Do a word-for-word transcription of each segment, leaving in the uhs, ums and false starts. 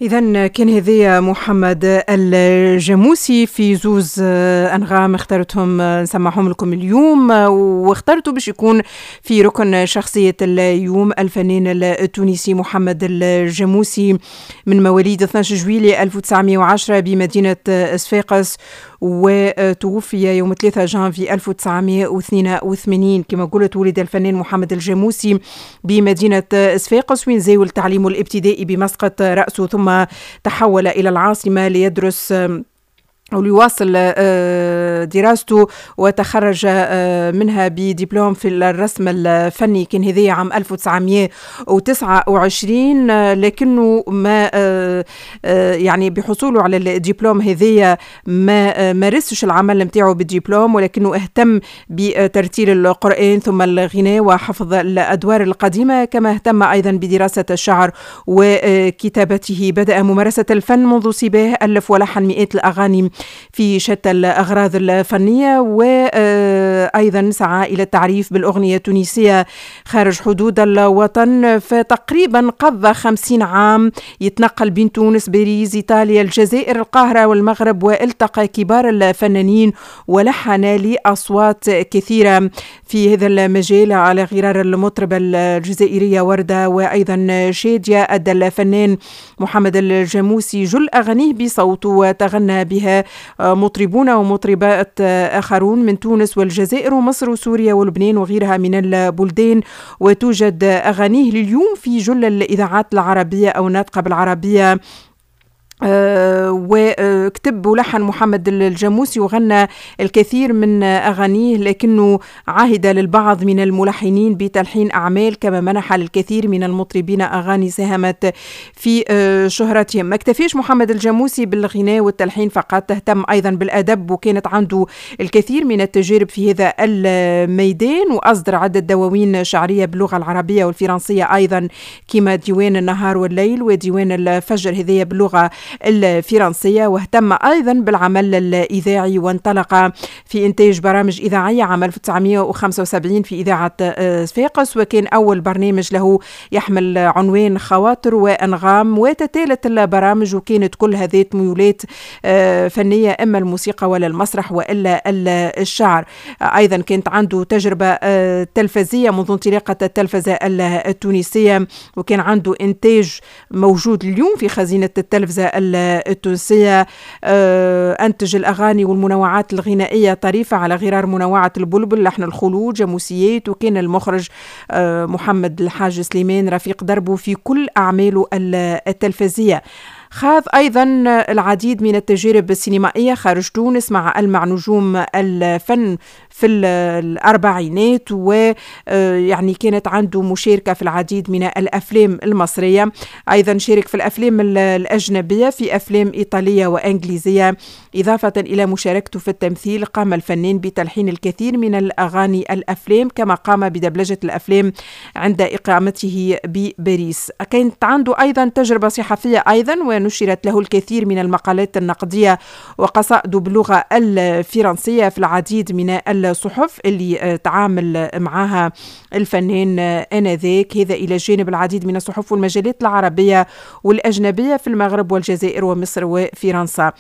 إذن كان هذايا محمد الجاموسي في زوز أنغام اخترتهم نسمعهم لكم اليوم، واخترته باش يكون في ركن شخصية اليوم الفنان التونسي محمد الجاموسي من مواليد اثني عشر جويلية ألف وتسعمائة وعشرة بمدينة صفاقس، وتوفي يوم ثلاثة جانفي ألف وتسعمائة واثنين وثمانين. كما قلت ولد الفنان محمد الجاموسي بمدينة صفاقس وين زاول تعليمه الابتدائي بمسقط رأسه، ثم تحول إلى العاصمة ليدرس أو ليواصل دراسته وتخرج منها بدبلوم في الرسم الفني. كان هذه عام ألف وتسعمائة وتسعة وعشرين، لكنه ما يعني بحصوله على الدبلوم هذه ما مارسش العمل متاعه بالدبلوم، ولكنه اهتم بترتيل القرآن ثم الغناء وحفظ الأدوار القديمة، كما اهتم أيضا بدراسة الشعر وكتابته. بدأ ممارسة الفن منذ صباه، ألف ولحن مئات الأغاني في شتى الأغراض الفنية، وأيضا سعى إلى التعريف بالأغنية التونسية خارج حدود الوطن. فتقريبا قضى خمسين عام يتنقل بين تونس، باريس، إيطاليا، الجزائر، القاهرة والمغرب، والتقى كبار الفنانين ولحن لأصوات كثيرة في هذا المجال على غرار المطربة الجزائرية وردة وأيضا شادية. أدى الفنان محمد الجاموسي جل أغانيه بصوته وتغنى بها مطربون ومطربات آخرون من تونس والجزائر ومصر وسوريا ولبنان وغيرها من البلدان، وتوجد أغانيه لليوم في جل الإذاعات العربية أو ناطقة بالعربية. أه وكتب ولحن محمد الجاموسي وغنى الكثير من أغانيه، لكنه عهد للبعض من الملحنين بتلحين أعمال، كما منح للكثير من المطربين أغاني ساهمت في أه شهرتهم. ما اكتفيش محمد الجاموسي بالغناء والتلحين فقط، اهتم أيضا بالأدب، وكانت عنده الكثير من التجارب في هذا الميدان، وأصدر عدة دواوين شعرية باللغة العربية والفرنسية أيضا، كما ديوان النهار والليل وديوان الفجر هذه باللغة الفرنسية. واهتم أيضا بالعمل الإذاعي، وانطلق في إنتاج برامج إذاعية عام ألف وتسعمائة وخمسة وسبعين في إذاعة صفاقس، وكان أول برنامج له يحمل عنوان خواطر وأنغام، وتتالت البرامج وكانت كلها ذات ميولات فنية، إما الموسيقى ولا المسرح وإلا الشعر. أيضا كانت عنده تجربة تلفزية منذ انطلاقة التلفزة التونسية، وكان عنده إنتاج موجود اليوم في خزينة التلفزة التونسية. أنتج الأغاني والمنوعات الغنائية طريفة على غرار منوعة البلبل، لحن الخلود، جاموسيات، وكان المخرج محمد الحاج سليمان رفيق دربه في كل أعماله التلفزية. خاض أيضا العديد من التجارب السينمائية خارج تونس مع ألمع نجوم الفن في الأربعينات، ويعني كانت عنده مشاركة في العديد من الأفلام المصرية. أيضا شارك في الأفلام الأجنبية في أفلام إيطالية وإنجليزية، إضافة إلى مشاركته في التمثيل. قام الفنان بتلحين الكثير من الأغاني الأفلام، كما قام بدبلجة الأفلام عند إقامته بباريس. كانت عنده أيضا تجربة صحفية أيضا، ونشرت له الكثير من المقالات النقدية وقصائده باللغة الفرنسية في العديد من الصحف اللي تعامل معها الفنان آنذاك، هذا إلى جانب العديد من الصحف والمجلات العربية والأجنبية في المغرب والجزائر ومصر وفرنسا.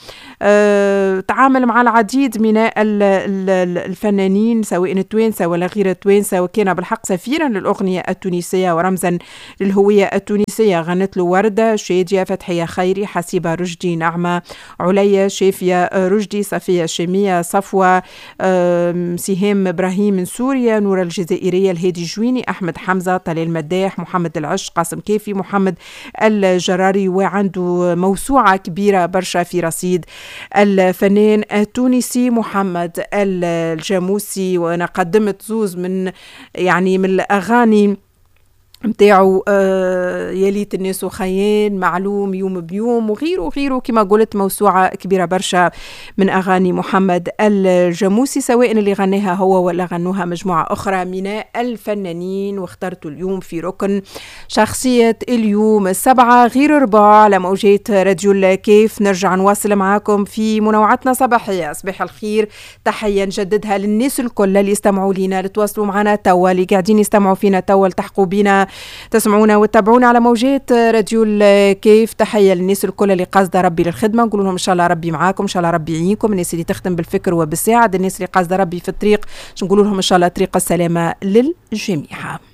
أه تعامل مع العديد من الفنانين سواء التوانسة ولا غير التوانسة، وكان بالحق سفيرا للأغنية التونسية ورمزا للهوية التونسية. غنت له وردة، شادية، فتحية خيري، حسيبة رشدي، نعمة عليا، شافية رشدي، صفية شامية، صفوة، سهام إبراهيم من سوريا، نور الجزائرية، الهادي جويني، أحمد حمزة، طلال مداح، محمد العش، قاسم كافي، محمد الجراري. وعنده موسوعة كبيرة برشا في رصيد الفنان التونسي محمد الجاموسي. وأنا قدمت زوز من يعني من الأغاني متاعو، آه يليت الناس وخيان، معلوم، يوم بيوم، وغيره وغيره. كما قلت موسوعة كبيرة برشا من أغاني محمد الجاموسي، سواء اللي غناها هو ولا غنوها مجموعة أخرى من الفنانين. واخترت اليوم في ركن شخصية اليوم السبعة غير ربع على موجات راديو الكيف. نرجع نواصل معاكم في منوعاتنا صباحية. صباح الخير، تحية نجددها للناس الكل اللي يستمعوا لنا، لتواصلوا معنا توا، اللي قاعدين يستمعوا فينا توا، التحقوا بنا تسمعونا وتتابعونا على موجات راديو الكيف. تحية للناس الكل اللي قاصدة ربي للخدمة، نقول لهم إن شاء الله ربي معاكم، إن شاء الله ربي يعينكم. الناس اللي تخدم بالفكر وبالساعد، الناس اللي قاصدة ربي في الطريق، نقول لهم إن شاء الله طريق السلامة للجميع.